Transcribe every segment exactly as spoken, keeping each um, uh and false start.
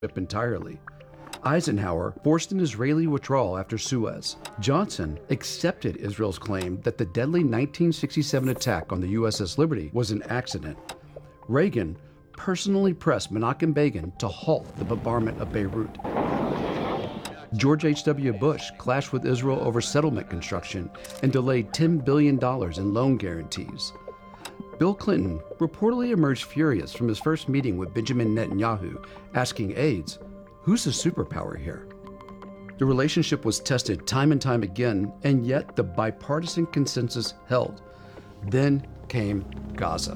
entirely. Eisenhower forced an Israeli withdrawal after Suez. Johnson accepted Israel's claim that the deadly nineteen sixty-seven attack on the U S S Liberty was an accident. Reagan personally pressed Menachem Begin to halt the bombardment of Beirut. George H W. Bush clashed with Israel over settlement construction and delayed ten billion dollars in loan guarantees. Bill Clinton reportedly emerged furious from his first meeting with Benjamin Netanyahu, asking aides, "Who's the superpower here?" The relationship was tested time and time again, and yet the bipartisan consensus held. Then came Gaza.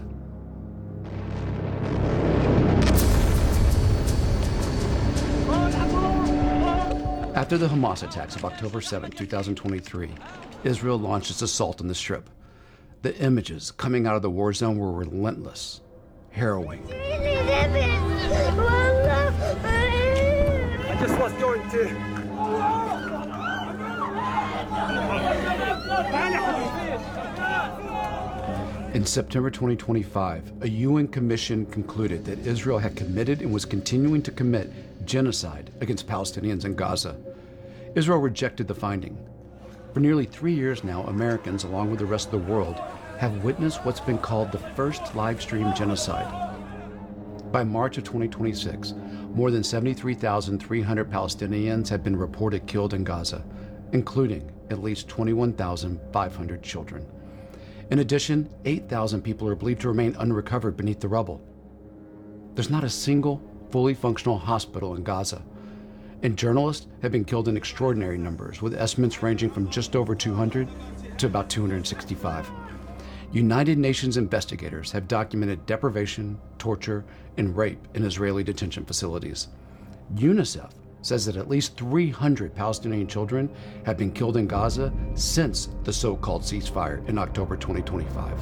After the Hamas attacks of October seventh, twenty twenty-three, Israel launched its assault on the Strip. The images coming out of the war zone were relentless, harrowing. I just was going to. In September twenty twenty-five, a U N commission concluded that Israel had committed and was continuing to commit genocide against Palestinians in Gaza. Israel rejected the finding. For nearly three years now, Americans, along with the rest of the world, have witnessed what's been called the first live-stream genocide. By March of twenty twenty-six, more than seventy-three thousand three hundred Palestinians have been reported killed in Gaza, including at least twenty-one thousand five hundred children. In addition, eight thousand people are believed to remain unrecovered beneath the rubble. There's not a single fully functional hospital in Gaza, and journalists have been killed in extraordinary numbers, with estimates ranging from just over two hundred to about two hundred sixty-five. United Nations investigators have documented deprivation, torture, and rape in Israeli detention facilities. UNICEF says that at least three hundred Palestinian children have been killed in Gaza since the so-called ceasefire in October twenty twenty-five.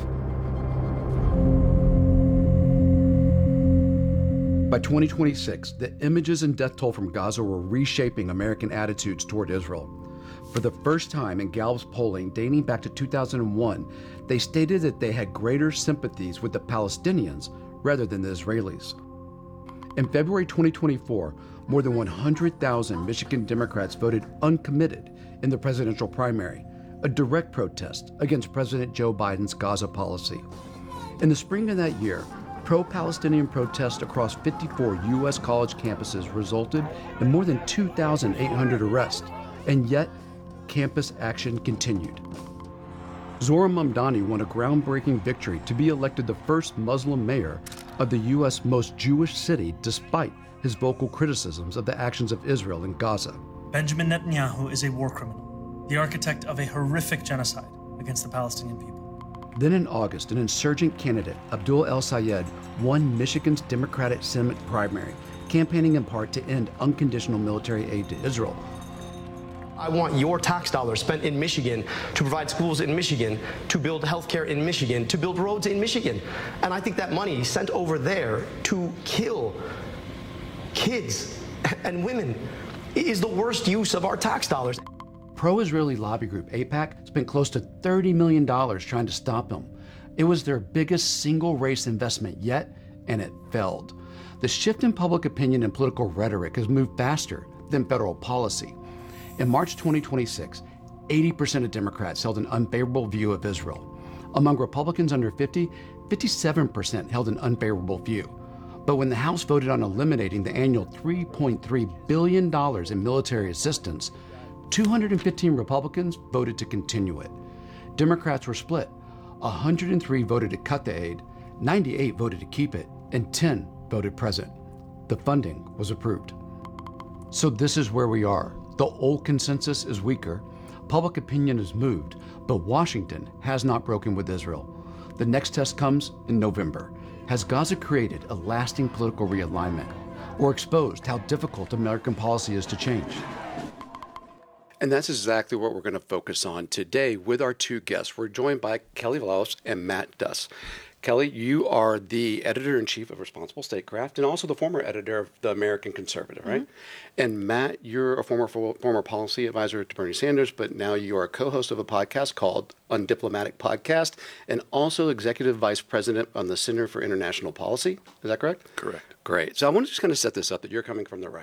By twenty twenty-six, the images and death toll from Gaza were reshaping American attitudes toward Israel. For the first time in Gallup's polling dating back to two thousand one, they stated that they had greater sympathies with the Palestinians rather than the Israelis. In February twenty twenty-four, more than one hundred thousand Michigan Democrats voted uncommitted in the presidential primary, a direct protest against President Joe Biden's Gaza policy. In the spring of that year, pro-Palestinian protests across fifty-four U S college campuses resulted in more than two thousand eight hundred arrests, and yet campus action continued. Zohran Mamdani won a groundbreaking victory to be elected the first Muslim mayor of the U S most Jewish city, despite his vocal criticisms of the actions of Israel in Gaza. Benjamin Netanyahu is a war criminal, the architect of a horrific genocide against the Palestinian people. Then in August, an insurgent candidate, Abdul El-Sayed, won Michigan's Democratic Senate primary, campaigning in part to end unconditional military aid to Israel. I want your tax dollars spent in Michigan to provide schools in Michigan, to build healthcare in Michigan, to build roads in Michigan. And I think that money sent over there to kill kids and women is the worst use of our tax dollars. Pro-Israeli lobby group AIPAC spent close to thirty million dollars trying to stop him. It was their biggest single-race investment yet, and it failed. The shift in public opinion and political rhetoric has moved faster than federal policy. In March twenty twenty-six, eighty percent of Democrats held an unfavorable view of Israel. Among Republicans under fifty, fifty-seven percent held an unfavorable view. But when the House voted on eliminating the annual three point three billion dollars in military assistance, two hundred fifteen Republicans voted to continue it. Democrats were split. one hundred three voted to cut the aid, ninety-eight voted to keep it, and ten voted present. The funding was approved. So this is where we are. The old consensus is weaker, public opinion is moved, but Washington has not broken with Israel. The next test comes in November. Has Gaza created a lasting political realignment, or exposed how difficult American policy is to change? And that's exactly what we're going to focus on today with our two guests. We're joined by Kelly Vlahos and Matt Duss. Kelly, you are the editor-in-chief of Responsible Statecraft and also the former editor of The American Conservative, right? Mm-hmm. And Matt, you're a former former policy advisor to Bernie Sanders, but now you are a co-host of a podcast called Undiplomatic Podcast and also executive vice president on the Center for International Policy. Is that correct? Correct. Great. So I want to just kind of set this up that you're coming from the right.